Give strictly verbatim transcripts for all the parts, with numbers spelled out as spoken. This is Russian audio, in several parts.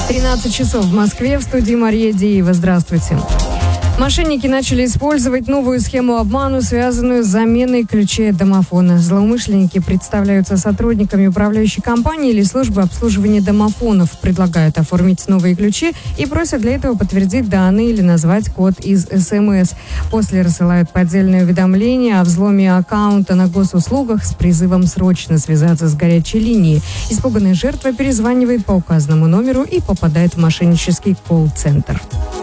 тринадцать часов в Москве, в студии Мария Деева. Здравствуйте. Мошенники начали использовать новую схему обмана, связанную с заменой ключей от домофона. Злоумышленники представляются сотрудниками управляющей компании или службы обслуживания домофонов, предлагают оформить новые ключи и просят для этого подтвердить данные или назвать код из эс эм эс. После рассылают поддельные уведомления о взломе аккаунта на госуслугах с призывом срочно связаться с горячей линией. Испуганная жертва перезванивает по указанному номеру и попадает в мошеннический колл-центр.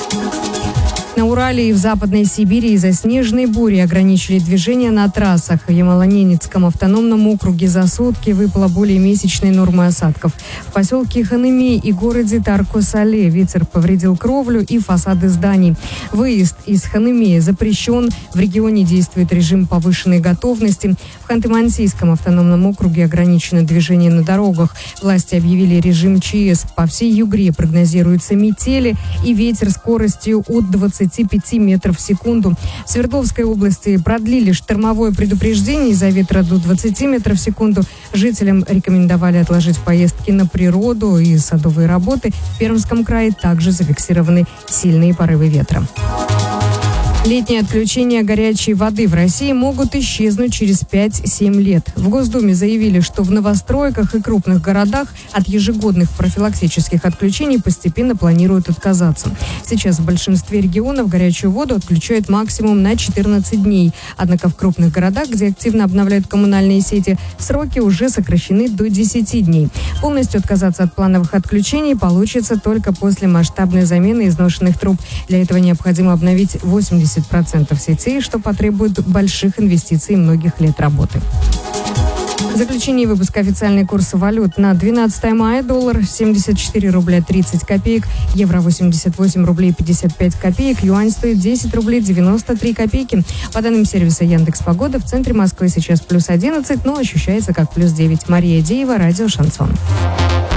На Урале и в Западной Сибири из-за снежной бури ограничили движение на трассах. В Ямало-Ненецком автономном округе за сутки выпало более месячной нормы осадков. В поселке Ханымей и городе Тарко-Сале ветер повредил кровлю и фасады зданий. Выезд из Ханымея запрещен. В регионе действует режим повышенной готовности. В Ханты-Мансийском автономном округе ограничено движение на дорогах. Власти объявили режим ЧС. По всей Югре прогнозируются метели и ветер скоростью от двадцати пяти метров в секунду. В Свердловской области продлили штормовое предупреждение из-за ветра до двадцати метров в секунду. Жителям рекомендовали отложить поездки на природу и садовые работы. В Пермском крае также зафиксированы сильные порывы ветра. Летние отключения горячей воды в России могут исчезнуть через пять-семь лет. В Госдуме заявили, что в новостройках и крупных городах от ежегодных профилактических отключений постепенно планируют отказаться. Сейчас в большинстве регионов горячую воду отключают максимум на четырнадцать дней. Однако в крупных городах, где активно обновляют коммунальные сети, сроки уже сокращены до десяти дней. Полностью отказаться от плановых отключений получится только после масштабной замены изношенных труб. Для этого необходимо обновить восемьдесят процентов сетей, что потребует больших инвестиций и многих лет работы. В заключении выпуска официальный курс валют на двенадцатое мая: доллар семьдесят четыре рубля тридцать копеек, евро восемьдесят восемь рублей пятьдесят пять копеек, юань стоит десять рублей девяносто три копейки. По данным сервиса Яндекс.Погода, в центре Москвы сейчас плюс одиннадцать, но ощущается как плюс девять. Мария Деева, радио «Шансон».